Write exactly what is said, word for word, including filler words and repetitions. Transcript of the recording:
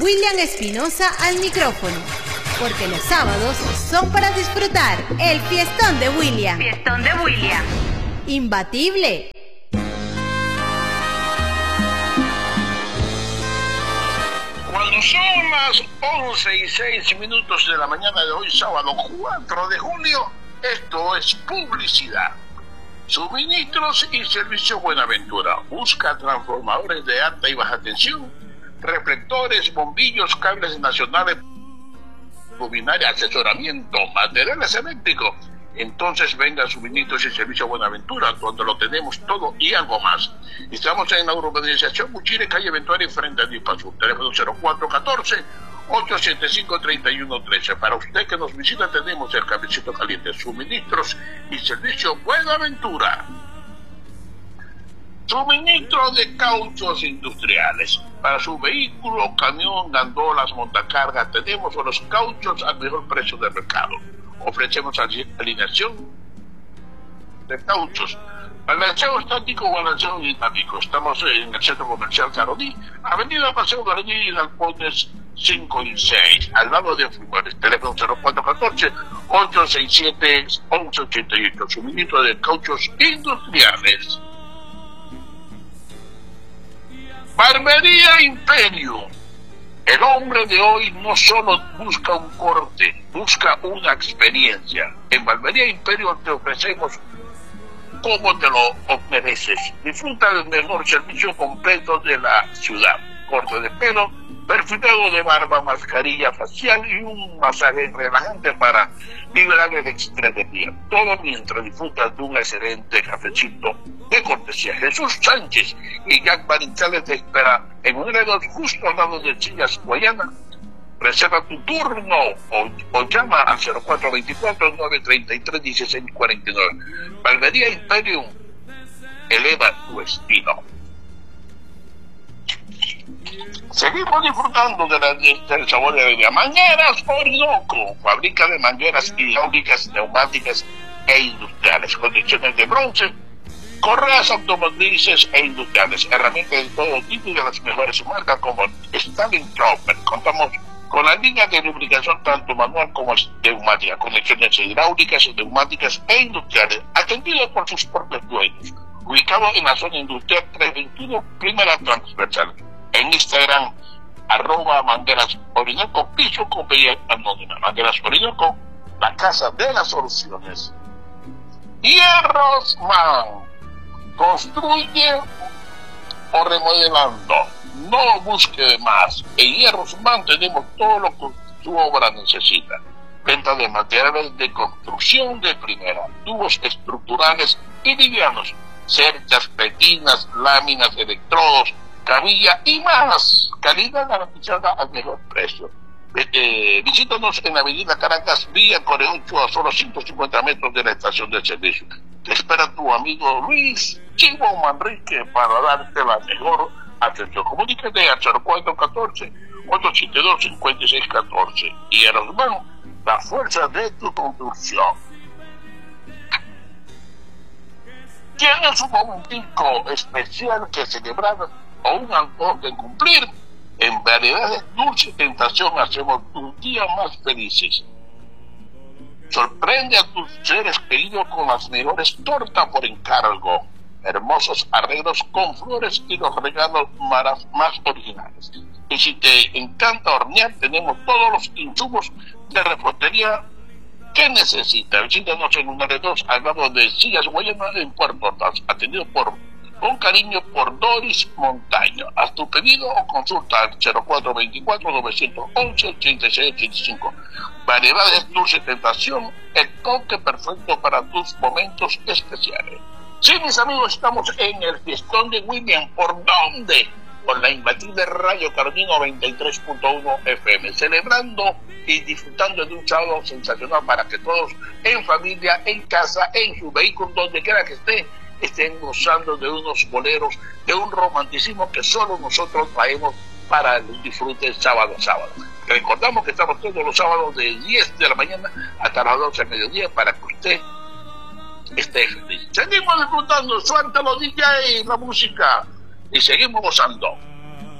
William Espinosa al micrófono, porque los sábados son para disfrutar el fiestón de William. Fiestón de William. Imbatible. Cuando son las once y seis minutos de la mañana de hoy, sábado cuatro de julio, esto es publicidad. Suministros y Servicio Buenaventura. Busca transformadores de alta y baja tensión, reflectores, bombillos, cables nacionales, luminaria, asesoramiento, materiales eléctricos. Entonces venga a Suministros y Servicio Buenaventura, donde lo tenemos todo y algo más. Estamos en la urbanización Muchire, calle Ventuari, frente a Nipazú. Teléfono cero cuatro uno cuatro, ocho siete cinco, tres uno uno tres. Para usted que nos visita tenemos el cafecito caliente. Suministros y Servicio Buenaventura. Suministro de cauchos industriales. Para su vehículo, camión, gandolas, montacargas, tenemos los cauchos al mejor precio del mercado. Ofrecemos alineación de cauchos, balanceo estático o balanceo dinámico. Estamos en el Centro Comercial Caroní, Avenida Paseo Caroní y Galpones cinco y seis, al lado de Fumares. Teléfono cero cuatro uno cuatro, ocho seis siete, once ochenta y ocho. Suministro de cauchos industriales. Barbería Imperio. El hombre de hoy no solo busca un corte, busca una experiencia. En Barbería Imperio te ofrecemos como te lo mereces. Disfruta del mejor servicio completo de la ciudad. Corte de pelo, perfilado de barba, mascarilla facial y un masaje relajante para liberar el estrés del día. Todo mientras disfrutas de un excelente cafecito de cortesía. Jesús Sánchez y Jack Barinchales te espera en un heredero justo al lado de Sillas Guayana. Reserva tu turno o, o llama al cero cuatro dos cuatro, nueve tres tres, uno seis cuatro nueve. Barbería Imperium, eleva tu estilo. Seguimos disfrutando de la, del sabor de la vida. Mangueras Orinoco, fábrica de mangueras hidráulicas, neumáticas e industriales, conexiones de bronce, correas automotrices e industriales, herramientas de todo tipo y de las mejores marcas como Stalin Trooper. Contamos con la línea de lubricación tanto manual como neumática, conexiones hidráulicas, neumáticas e industriales, atendidos por sus propios dueños. Ubicado en la zona industrial trescientos veintiuno, primera transversal. En Instagram, arroba Mangueras Orinoco, piso compañía anónima. Mangueras Orinoco, la casa de las soluciones. Hierros Man, construye o remodelando, no busque más. En Hierros Man tenemos todo lo que su obra necesita. Venta de materiales de construcción de primera, tubos estructurales y livianos, cercas, retinas, láminas, electrodos, cabilla y más. Calidad garantizada al mejor precio. Eh, visítanos en la avenida Caracas, vía Core ocho, a solo ciento cincuenta metros de la estación de servicio. Te espera tu amigo Luis Chivo Manrique para darte la mejor atención. Comunícate al cero cuatro uno cuatro, ocho siete dos, cinco seis uno cuatro. Y Erosman, la fuerza de tu construcción. ¿Tienes un momentico especial que celebrar o un antojo de cumplir? En Variedades Dulce Tentación hacemos tus días más felices. Sorprende a tus seres queridos con las mejores tortas por encargo, hermosos arreglos con flores y los regalos más, más originales. Y si te encanta hornear, tenemos todos los insumos de repostería que necesitas. Visítanos en número dos al lado de Sillas Guayana en Puerto Ordaz, atendido por con cariño por Doris Montaño. Haz tu pedido o consulta al cero cuatro dos cuatro, nueve uno uno, ocho seis ocho cinco. Variedades Dulce Tentación, el toque perfecto para tus momentos especiales. Sí, mis amigos, estamos en el fiestón de William. ¿Por dónde? Por la imbatible Radio Caroní noventa y tres punto uno F M, celebrando y disfrutando de un sábado sensacional para que todos en familia, en casa, en su vehículo, donde quiera que esté, estén gozando de unos boleros, de un romanticismo que solo nosotros traemos para el disfrute sábado a sábado. Recordamos que estamos todos los sábados de diez de la mañana hasta las doce del mediodía para que usted esté feliz. Seguimos disfrutando, suéltalo D J, la música, y seguimos gozando.